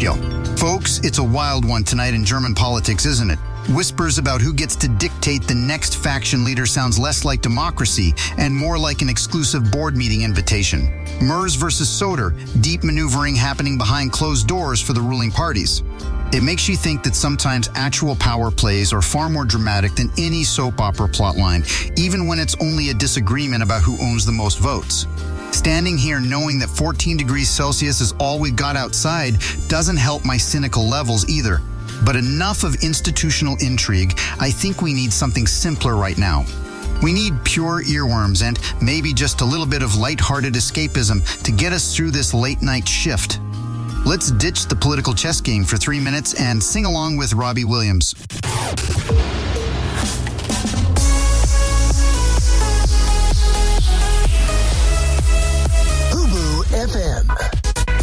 deal. Folks, it's a wild one tonight in German politics, isn't it? Whispers about who gets to dictate the next faction leader sounds less like democracy and more like an exclusive board meeting invitation. Merz versus Soder, deep maneuvering happening behind closed doors for the ruling parties. It makes you think that sometimes actual power plays are far more dramatic than any soap opera plotline, even when it's only a disagreement about who owns the most votes. Standing here knowing that 14 degrees Celsius is all we've got outside doesn't help my cynical levels either. But enough of institutional intrigue. I think we need something simpler right now. We need pure earworms and maybe just a little bit of lighthearted escapism to get us through this late night shift. Let's ditch the political chess game for 3 minutes and sing along with Robbie Williams. Fubu FM.